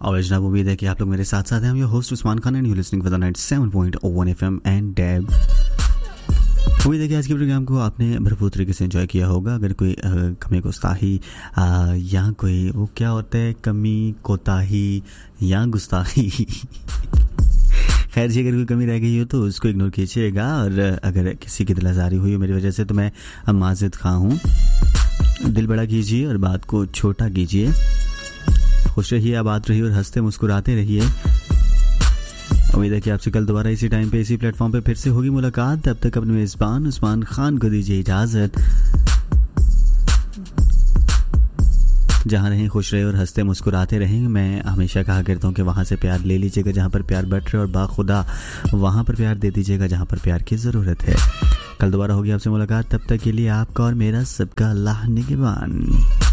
और जनाब उम्मीद है कि आप लोग मेरे साथ साथ हैं। हम your host Usman Khan and you listening with 97.1 FM and dab. उम्मीद है कि आज के प्रोग्राम को आपने भरपूर तरीके से एंजॉय किया होगा। अगर कोई कमी गुस्ताही या कोई वो क्या होता है कमी कोताही या गुस्ताही खैर जी, अगर कोई कमी रह गई हो तो उसको इग्नोर कीजिएगा। और अगर किसी की दिल आज़ारी हुई हो मेरी वजह से तो मैं माजिद खां हूँ। दिल बड़ा कीजिए और बात को छोटा कीजिए। खुश रहिए, आबाद रहिए और हंसते मुस्कुराते रहिए। उम्मीद है कि आपसे कल दोबारा इसी टाइम पे इसी प्लेटफॉर्म पे फिर से होगी मुलाकात। तब तक अपने मेज़बान उस्मान खान को दीजिए इजाज़त। जहाँ रहें खुश रहे और हंसते मुस्कुराते रहें। मैं हमेशा कहा करता हूँ कि वहाँ से प्यार ले लीजिएगा जहाँ पर प्यार बट रहे, और बाखुदा वहाँ पर प्यार दे दीजिएगा जहाँ पर प्यार की ज़रूरत है। कल दोबारा होगी आपसे मुलाकात। तब तक के लिए आपका और मेरा सबका अल्लाह निगहबान।